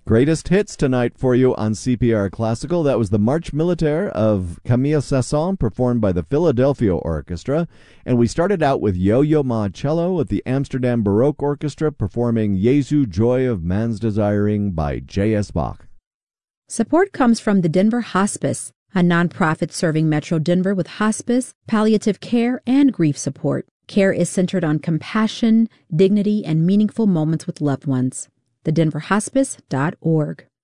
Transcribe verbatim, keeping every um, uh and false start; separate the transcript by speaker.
Speaker 1: Greatest hits tonight for you on C P R Classical. That was the Marche Militaire of Camille Saint-Saëns, performed by the Philadelphia Orchestra. And we started out with Yo-Yo Ma Cello with the Amsterdam Baroque Orchestra, performing Jesu, Joy of Man's Desiring by J S. Bach.
Speaker 2: Support comes from the Denver Hospice, a nonprofit serving Metro Denver with hospice, palliative care, and grief support. Care is centered on compassion, dignity, and meaningful moments with loved ones. the denver hospice dot org.